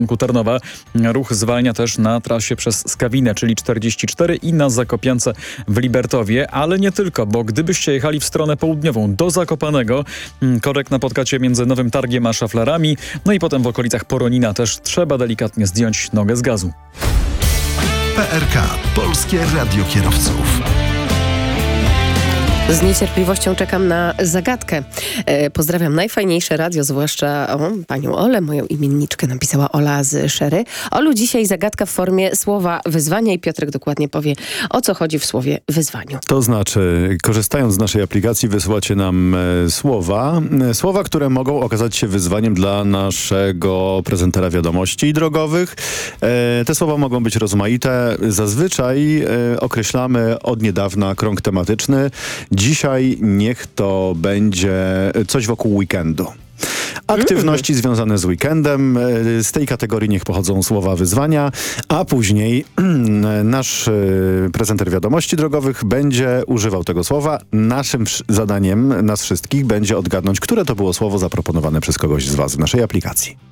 kierunku Tarnowa. Ruch zwalnia też na trasie przez Skawinę, czyli 44 i na Zakopiance w Libertowie, ale nie tylko, bo gdybyście jechali w stronę południową do Zakopanego, korek napotykacie między Nowym Targiem a Szaflarami, no i potem w okolicach Poronina też trzeba delikatnie zdjąć nogę z gazu. PRK, Polskie Radio Kierowców. Z niecierpliwością czekam na zagadkę. Pozdrawiam najfajniejsze radio, zwłaszcza panią Olę, moją imienniczkę, napisała Ola z Szery. Olu, dzisiaj zagadka w formie słowa wyzwania i Piotrek dokładnie powie, o co chodzi w słowie wyzwaniu. To znaczy, korzystając z naszej aplikacji, wysyłacie nam słowa, które mogą okazać się wyzwaniem dla naszego prezentera wiadomości drogowych. Te słowa mogą być rozmaite. Zazwyczaj określamy od niedawna krąg tematyczny. Dzisiaj niech to będzie coś wokół weekendu. Aktywności związane z weekendem, z tej kategorii niech pochodzą słowa wyzwania, a później nasz prezenter wiadomości drogowych będzie używał tego słowa. Naszym zadaniem, nas wszystkich, będzie odgadnąć, które to było słowo zaproponowane przez kogoś z was w naszej aplikacji.